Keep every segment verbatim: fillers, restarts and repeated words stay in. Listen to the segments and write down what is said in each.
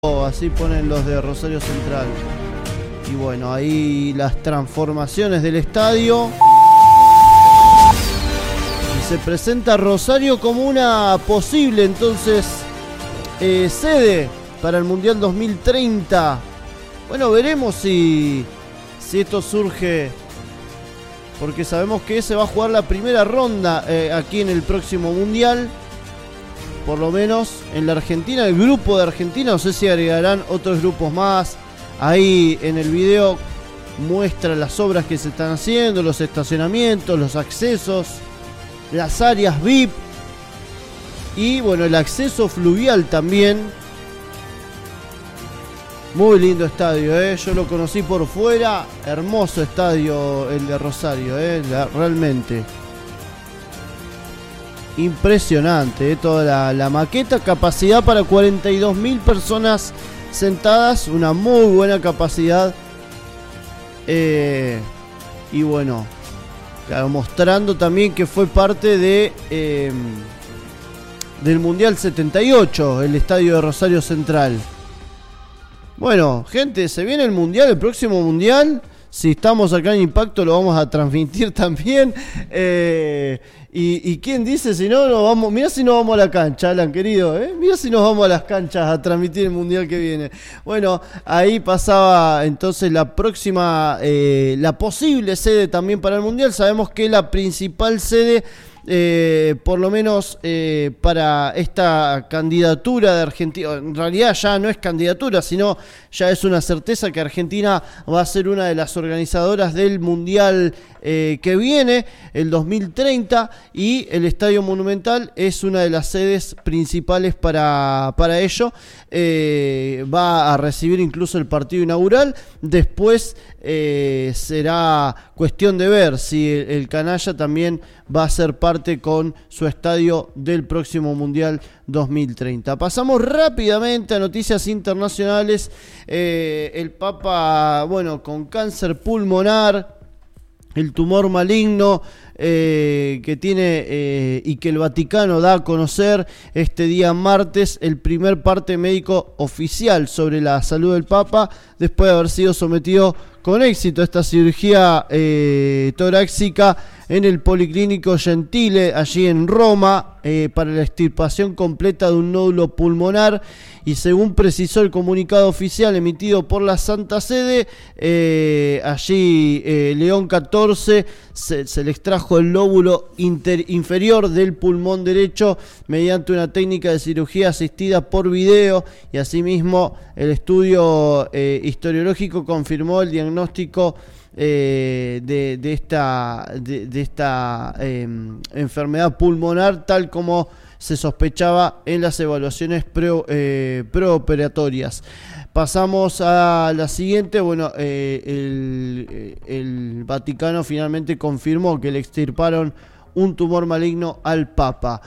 Así ponen los de Rosario Central. Y bueno, ahí las transformaciones del estadio. Y se presenta Rosario como una posible entonces eh, sede para el Mundial dos mil treinta. Bueno, veremos si, si esto surge, porque sabemos que se va a jugar la primera ronda eh, aquí en el próximo Mundial. Por lo menos en la Argentina, el grupo de Argentina, no sé si agregarán otros grupos más. Ahí en el video muestra las obras que se están haciendo, los estacionamientos, los accesos, las áreas V I P y bueno, el acceso fluvial también. Muy lindo estadio, ¿eh? Yo lo conocí por fuera, hermoso estadio el de Rosario, ¿eh? La, realmente. Impresionante, ¿eh? Toda la, la maqueta, capacidad para cuarenta y dos mil personas sentadas, una muy buena capacidad. Eh, y bueno, claro, mostrando también que fue parte de eh, del Mundial setenta y ocho, el estadio de Rosario Central. Bueno, gente, se viene el Mundial, el próximo Mundial. Si estamos acá en Impacto lo vamos a transmitir también. Eh, y, y quién dice si no, nos vamos. Mirá si nos vamos a la cancha, Alan, querido. ¿eh? Mirá si nos vamos a las canchas a transmitir el Mundial que viene. Bueno, ahí pasaba entonces la próxima, eh, la posible sede también para el Mundial. Sabemos que la principal sede, Eh, por lo menos eh, para esta candidatura de Argentina, en realidad ya no es candidatura, sino ya es una certeza que Argentina va a ser una de las organizadoras del Mundial eh, que viene, el dos mil treinta, y el Estadio Monumental es una de las sedes principales para, para ello. Eh, va a recibir incluso el partido inaugural. Después eh, será cuestión de ver si el, el canalla también va a ser parte con su estadio del próximo Mundial dos mil treinta. Pasamos rápidamente a noticias internacionales. Eh, el Papa, bueno, con cáncer pulmonar, el tumor maligno eh, que tiene eh, y que el Vaticano da a conocer este día martes, el primer parte médico oficial sobre la salud del Papa, después de haber sido sometido con éxito a esta cirugía eh, torácica en el Policlínico Gentile, allí en Roma, eh, para la extirpación completa de un nódulo pulmonar. Y según precisó el comunicado oficial emitido por la Santa Sede, eh, allí eh, León catorce se, se le extrajo el lóbulo inter, inferior del pulmón derecho mediante una técnica de cirugía asistida por video, y asimismo el estudio eh, historiológico confirmó el diagnóstico Eh, de, de esta, de, de esta eh, enfermedad pulmonar, tal como se sospechaba en las evaluaciones pre, eh, preoperatorias. Pasamos a la siguiente. Bueno, eh, el, el Vaticano finalmente confirmó que le extirparon un tumor maligno al Papa.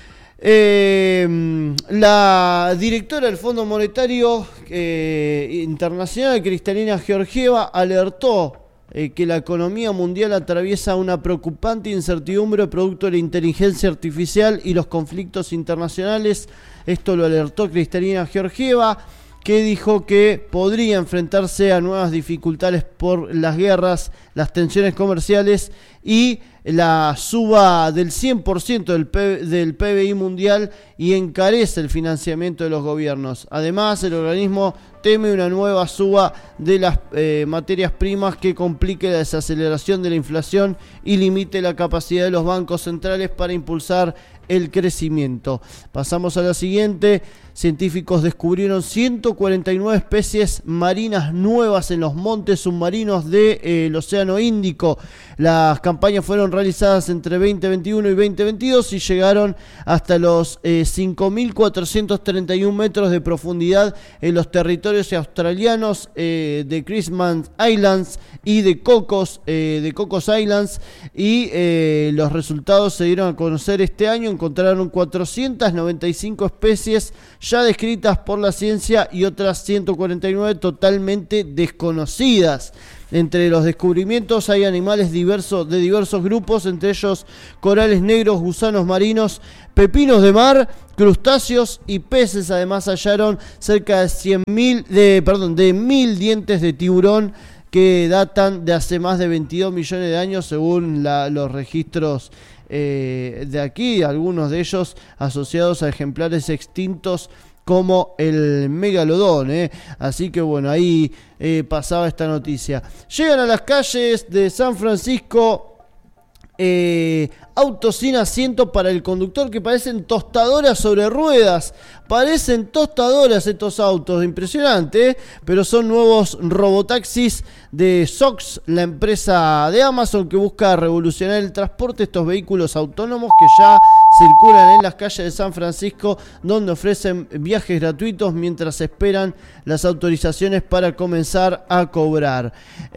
Eh, la directora del Fondo Monetario eh, Internacional, Kristalina Georgieva, alertó eh, que la economía mundial atraviesa una preocupante incertidumbre producto de la inteligencia artificial y los conflictos internacionales. Esto lo alertó Kristalina Georgieva, que dijo que podría enfrentarse a nuevas dificultades por las guerras, las tensiones comerciales y la suba del cien por ciento del, P, del P B I mundial, y encarece el financiamiento de los gobiernos. Además, el organismo teme una nueva suba de las eh, materias primas que complique la desaceleración de la inflación y limite la capacidad de los bancos centrales para impulsar el crecimiento. Pasamos a la siguiente. Científicos descubrieron ciento cuarenta y nueve especies marinas nuevas en los montes submarinos del de, eh, Océano Índico. Las campañas fueron realizadas entre veinte veintiuno y veinte veintidós y llegaron hasta los eh, cinco mil cuatrocientos treinta y un metros de profundidad en los territorios australianos eh, de Christmas Islands y de Cocos, eh, de Cocos Islands, y eh, los resultados se dieron a conocer este año. Encontraron cuatrocientas noventa y cinco especies ya descritas por la ciencia y otras ciento cuarenta y nueve totalmente desconocidas. Entre los descubrimientos hay animales diversos, de diversos grupos, entre ellos corales negros, gusanos marinos, pepinos de mar, crustáceos y peces. Además hallaron cerca de cien mil, de, perdón, de mil dientes de tiburón que datan de hace más de veintidós millones de años según la, los registros eh, de aquí, algunos de ellos asociados a ejemplares extintos como el megalodón, ¿eh? Así que bueno, ahí eh, pasaba esta noticia. Llegan a las calles de San Francisco eh, autos sin asiento para el conductor que parecen tostadoras sobre ruedas. Parecen tostadoras estos autos, impresionante, ¿eh? Pero son nuevos robotaxis de S O X, la empresa de Amazon que busca revolucionar el transporte. Estos vehículos autónomos que ya circulan en las calles de San Francisco, donde ofrecen viajes gratuitos mientras esperan las autorizaciones para comenzar a cobrar.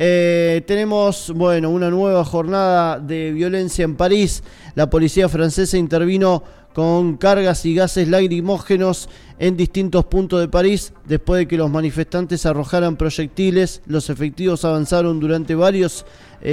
Eh, tenemos, bueno, una nueva jornada de violencia en París. La policía francesa intervino con cargas y gases lacrimógenos en distintos puntos de París. Después de que los manifestantes arrojaran proyectiles, los efectivos avanzaron durante varios,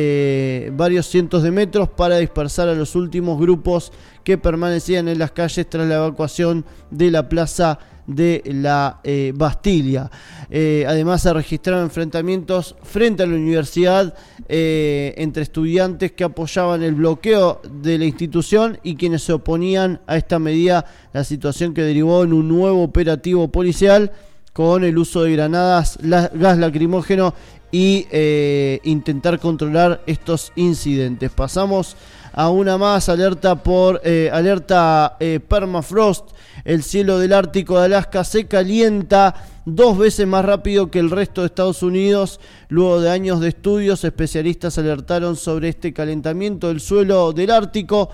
eh, varios cientos de metros para dispersar a los últimos grupos que permanecían en las calles tras la evacuación de la plaza de la eh, Bastilla. Eh, además se registraron enfrentamientos frente a la universidad eh, entre estudiantes que apoyaban el bloqueo de la institución y quienes se oponían a esta medida, la situación que derivó en un nuevo operativo policial con el uso de granadas, la, gas lacrimógeno y eh, intentar controlar estos incidentes. Pasamos a una más, alerta por eh, alerta eh, permafrost. El cielo del Ártico de Alaska se calienta dos veces más rápido que el resto de Estados Unidos. Luego de años de estudios, especialistas alertaron sobre este calentamiento del suelo del Ártico,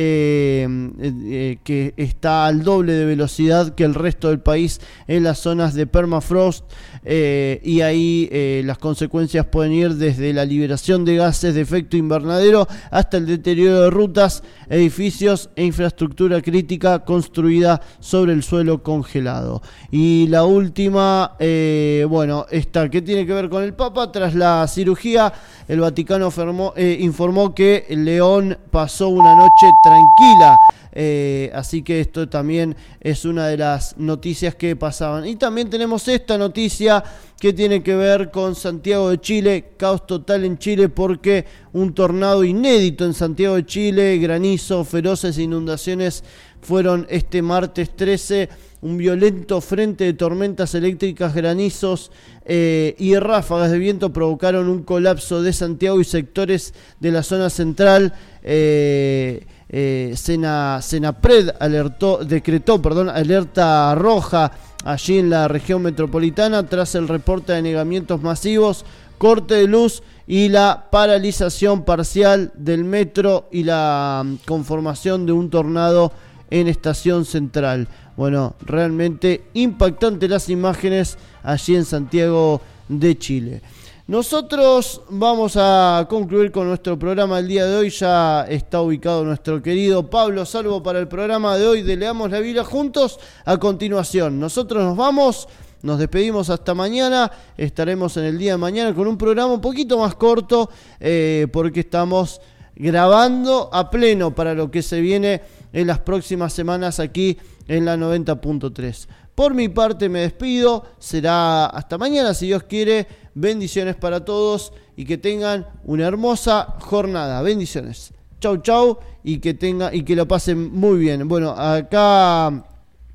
eh, eh, que está al doble de velocidad que el resto del país en las zonas de permafrost, eh, y ahí eh, las consecuencias pueden ir desde la liberación de gases de efecto invernadero hasta el deterioro de rutas, edificios e infraestructura crítica construida sobre el suelo congelado. Y la última, eh, bueno, esta que tiene que ver con el Papa. Tras la cirugía, el Vaticano firmó, eh, informó que León pasó una noche tranquila. Eh, así que esto también es una de las noticias que pasaban. Y también tenemos esta noticia que tiene que ver con Santiago de Chile. Caos total en Chile porque un tornado inédito en Santiago de Chile, granizo, feroces inundaciones fueron este martes trece. Un violento frente de tormentas eléctricas, granizos eh, y ráfagas de viento provocaron un colapso de Santiago y sectores de la zona central. Eh, eh, Sena, Senapred alertó, decretó perdón, alerta roja allí en la región metropolitana tras el reporte de anegamientos masivos, corte de luz y la paralización parcial del metro y la um, conformación de un tornado en Estación Central. Bueno, realmente impactantes las imágenes allí en Santiago de Chile. Nosotros vamos a concluir con nuestro programa del día de hoy. Ya está ubicado nuestro querido Pablo Salvo para el programa de hoy de Leamos la Biblia Juntos. A continuación, nosotros nos vamos, nos despedimos hasta mañana. Estaremos en el día de mañana con un programa un poquito más corto, eh, porque estamos grabando a pleno para lo que se viene en las próximas semanas aquí en la noventa punto tres. Por mi parte me despido, será hasta mañana si Dios quiere. Bendiciones para todos y que tengan una hermosa jornada. Bendiciones. Chau, chau, y que tenga y que lo pasen muy bien. Bueno, acá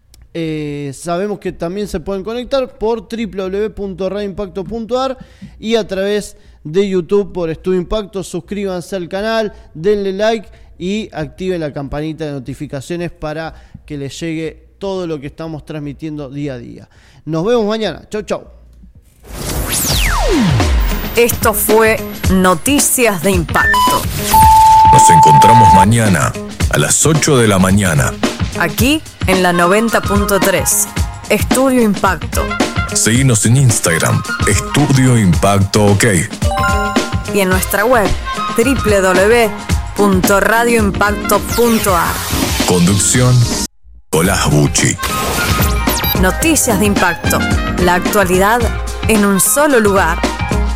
eh, sabemos que también se pueden conectar por doble u doble u doble u punto radio impacto punto a r y a través de YouTube por Estudio Impacto. Suscríbanse al canal, denle like y activen la campanita de notificaciones para que les llegue todo lo que estamos transmitiendo día a día. Nos vemos mañana. Chau, chau. Esto fue Noticias de Impacto. Nos encontramos mañana a las ocho de la mañana. Aquí en la noventa punto tres. Estudio Impacto. Seguinos en Instagram, Estudio Impacto OK. Y en nuestra web, doble u doble u doble u punto radio impacto punto a r. Conducción, Nicolás Bucci. Noticias de Impacto. La actualidad en un solo lugar.